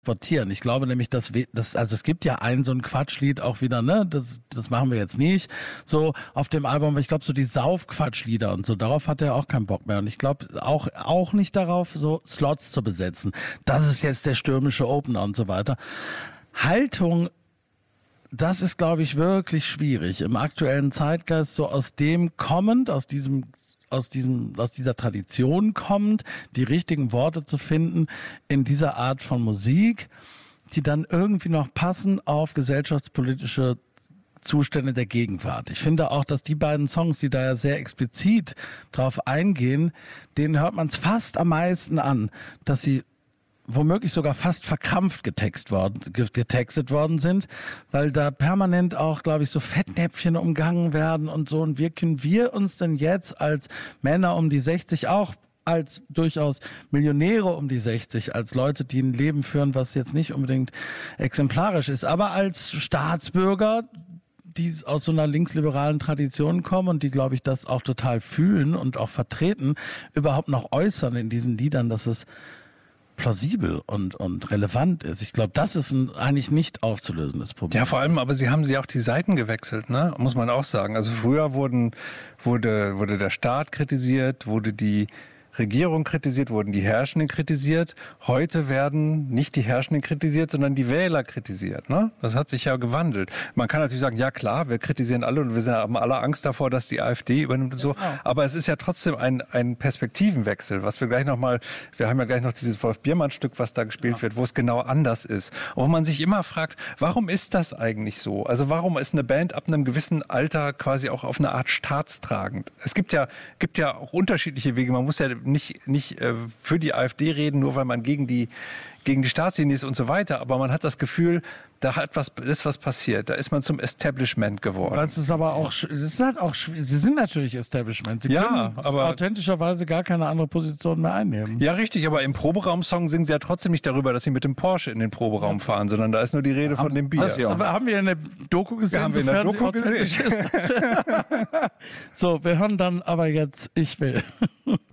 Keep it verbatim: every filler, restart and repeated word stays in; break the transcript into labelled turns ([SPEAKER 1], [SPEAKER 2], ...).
[SPEAKER 1] transportieren. Ich glaube nämlich, dass wir, das, also es gibt ja ein so ein Quatschlied auch wieder, ne, das, das machen wir jetzt nicht, so auf dem Album, ich glaube so die Sauf-Quatschlieder und so, darauf hat er auch keinen Bock mehr und ich glaube auch, auch nicht darauf, so Slots zu besetzen. Das ist jetzt der stürmische Opener und so weiter. Haltung, das ist, glaube ich, wirklich schwierig im aktuellen Zeitgeist, so aus dem kommend, aus diesem aus diesem, aus dieser Tradition kommt, die richtigen Worte zu finden in dieser Art von Musik, die dann irgendwie noch passen auf gesellschaftspolitische Zustände der Gegenwart. Ich finde auch, dass die beiden Songs, die da ja sehr explizit drauf eingehen, denen hört man es fast am meisten an, dass sie womöglich sogar fast verkrampft getext worden, getextet worden sind, weil da permanent auch, glaube ich, so Fettnäpfchen umgangen werden und so. Und wie können wir uns denn jetzt als Männer um die sechzig, auch als durchaus Millionäre um die sechzig, als Leute, die ein Leben führen, was jetzt nicht unbedingt exemplarisch ist, aber als Staatsbürger, die aus so einer linksliberalen Tradition kommen und die, glaube ich, das auch total fühlen und auch vertreten, überhaupt noch äußern in diesen Liedern, dass es plausibel und, und relevant ist. Ich glaube, das ist ein eigentlich nicht aufzulösendes Problem.
[SPEAKER 2] Ja, vor allem, aber sie haben sie auch die Seiten gewechselt, ne? Muss man auch sagen. Also früher wurden, wurde, wurde der Staat kritisiert, wurde die Regierung kritisiert, wurden die Herrschenden kritisiert. Heute werden nicht die Herrschenden kritisiert, sondern die Wähler kritisiert. Ne? Das hat sich ja gewandelt. Man kann natürlich sagen, ja klar, wir kritisieren alle und wir haben alle Angst davor, dass die AfD übernimmt und so. Genau. Aber es ist ja trotzdem ein, ein Perspektivenwechsel, was wir gleich nochmal, wir haben ja gleich noch dieses Wolf-Biermann-Stück, was da gespielt ja. wird, wo es genau anders ist. Und wo man sich immer fragt, warum ist das eigentlich so? Also warum ist eine Band ab einem gewissen Alter quasi auch auf eine Art staatstragend? Es gibt ja, gibt ja auch unterschiedliche Wege. Man muss ja nicht, nicht äh, für die AfD reden, nur weil man gegen die, gegen die Staatslinie ist und so weiter. Aber man hat das Gefühl, da hat was, ist was passiert. Da ist man zum Establishment geworden.
[SPEAKER 1] Das ist aber auch, es ist halt auch, sie sind natürlich Establishment. Sie
[SPEAKER 2] ja,
[SPEAKER 1] können
[SPEAKER 2] aber
[SPEAKER 1] authentischerweise gar keine andere Position mehr einnehmen.
[SPEAKER 2] Ja, richtig. Aber im Proberaum-Song singen sie ja trotzdem nicht darüber, dass sie mit dem Porsche in den Proberaum fahren, sondern da ist nur die Rede
[SPEAKER 1] haben,
[SPEAKER 2] von dem Bier.
[SPEAKER 1] Das, ja. Aber haben wir in der Doku gesehen?
[SPEAKER 2] Ja, haben wir in der Doku gesehen.
[SPEAKER 1] So, wir hören dann aber jetzt Ich will.